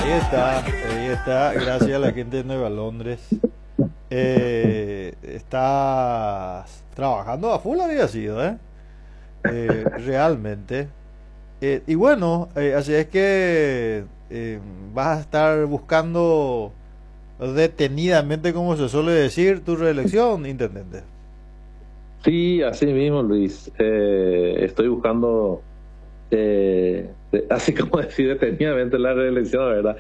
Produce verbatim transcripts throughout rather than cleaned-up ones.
Ahí está, ahí está, gracias a la gente de Nueva Londres. Eh, estás trabajando a full había sido, ¿eh? Eh, realmente. Eh, y bueno, eh, así es que eh, vas a estar buscando detenidamente, como se suele decir, tu reelección, intendente. Sí, así mismo, Luis. Eh, estoy buscando, eh, de- así como decir, detenidamente la reelección, ¿verdad?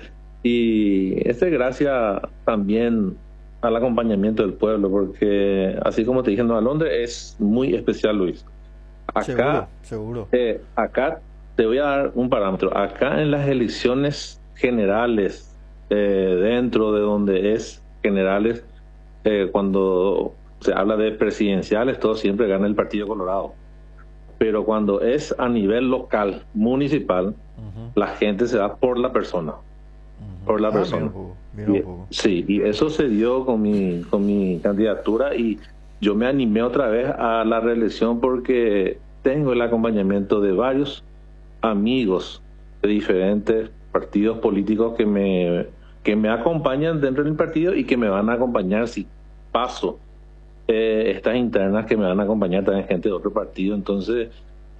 Y esto es gracias también al acompañamiento del pueblo, porque así como te dije, Nueva Londres es muy especial, Luis. Seguro, Acá, seguro. eh, acá te voy a dar un parámetro. Acá en las elecciones generales, eh, dentro de donde es generales, eh, cuando se habla de presidenciales, todo siempre gana el Partido Colorado. Pero cuando es a nivel local, municipal, Ujú, la gente se va por la persona, ujú. por la Ah, mira un persona. poco, mira un Y, poco. sí, y eso se dio con mi, con mi candidatura y yo me animé otra vez a la reelección porque tengo el acompañamiento de varios amigos de diferentes partidos políticos que me, que me acompañan dentro del partido y que me van a acompañar si paso eh, estas internas, que me van a acompañar también gente de otro partido. Entonces,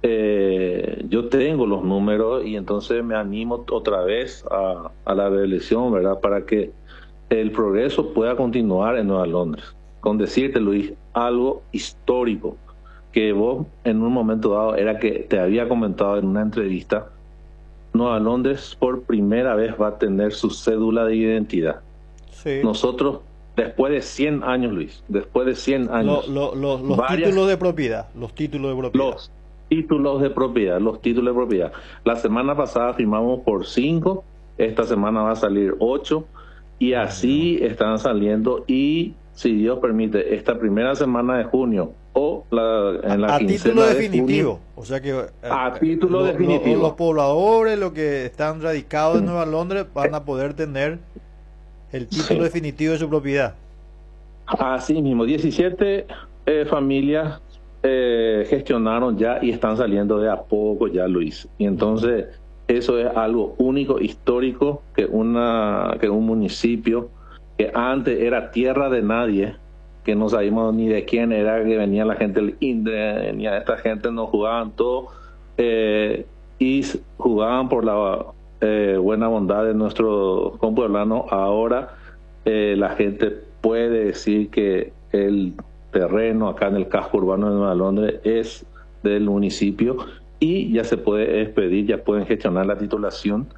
eh, yo tengo los números y entonces me animo otra vez a, a la reelección, ¿verdad? Para que el progreso pueda continuar en Nueva Londres. Con decirte, Luis, algo histórico que vos en un momento dado era que te había comentado en una entrevista. Nueva Londres por primera vez va a tener su cédula de identidad. Sí. Nosotros, después de cien años, Luis, después de cien Lo- años, lo- lo- los varias, títulos de propiedad, los títulos de propiedad. los títulos de propiedad, los títulos de propiedad. La semana pasada firmamos por cinco, esta semana va a salir ocho, y Ah, mira vos. así están saliendo. Y si Dios permite, esta primera semana de junio o la, en la A, a título quincena de junio, definitivo, o sea que eh, a eh, título lo- lo- los definitivo. pobladores, los que están radicados en Nueva Londres, van a poder tener el título Sí. definitivo de su propiedad. Así mismo, diecisiete eh, familias eh, gestionaron ya y están saliendo de a poco ya, Luis. Y Ujú. entonces eso es algo único, histórico, que, una, que un municipio que antes era tierra de nadie, que no sabíamos ni de quién era, que venía la gente del INDRE, venía esta gente, nos jugaban todo, eh, y jugaban por la eh, buena bondad de nuestros compueblanos. Ahora eh, la gente puede decir que el terreno acá en el casco urbano de Nueva Londres es del municipio y ya se puede expedir, ya pueden gestionar la titulación.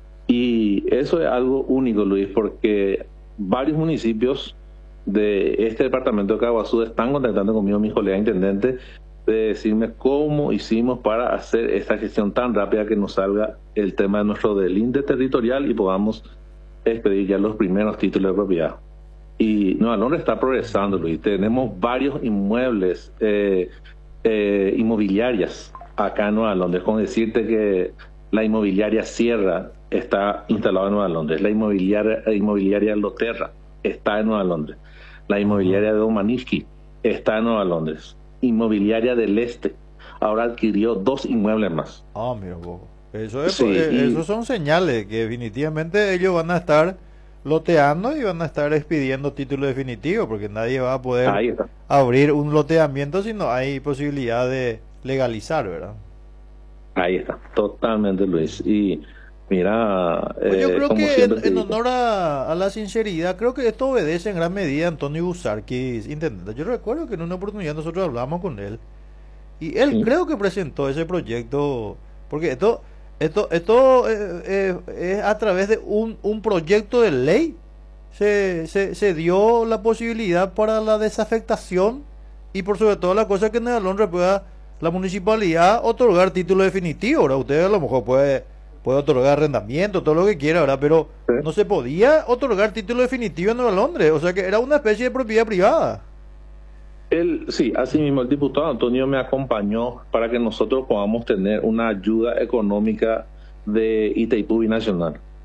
Y eso es algo único, Luis, porque varios municipios de este departamento de Caguazú están contactando conmigo, mis colegas intendentes, de decirme cómo hicimos para hacer esta gestión tan rápida que nos salga el tema de nuestro delinde territorial y podamos expedir ya los primeros títulos de propiedad. Y Nueva Londres está progresando, Luis. Tenemos varios inmuebles, eh, eh, inmobiliarias acá en Nueva Londres. Con decirte que la inmobiliaria Sierra está instalada en Nueva Londres, la inmobiliaria, la inmobiliaria Loterra está en Nueva Londres, la Ajá. inmobiliaria de Domaniski está en Nueva Londres, inmobiliaria del Este ahora adquirió dos inmuebles más. Ah, mira un poco. Eso es, po- Sí, eh, esos y son señales que definitivamente ellos van a estar loteando y van a estar expidiendo título definitivo, porque nadie va a poder ahí está. abrir un loteamiento si no hay posibilidad de legalizar, ¿verdad? Ahí está, totalmente, Luis. Y mira, Pues yo eh, creo como que en, siempre te en digo, honor a, a la sinceridad, creo que esto obedece en gran medida a Antonio Busarquis, intendente. Yo recuerdo que en una oportunidad nosotros hablamos con él y él sí, creo que presentó ese proyecto, porque esto, esto, esto eh, eh, es a través de un, un proyecto de ley. Se, se, se dio la posibilidad para la desafectación y por sobre todo la cosa que en el Londres pueda la municipalidad otorgar título definitivo. Ahora usted a lo mejor puede, puede otorgar arrendamiento, todo lo que quiera, ¿verdad? Pero sí. no se podía otorgar título definitivo en Nueva Londres, o sea que era una especie de propiedad privada. Él, sí, así mismo el diputado Antonio me acompañó para que nosotros podamos tener una ayuda económica de Itaipú Binacional.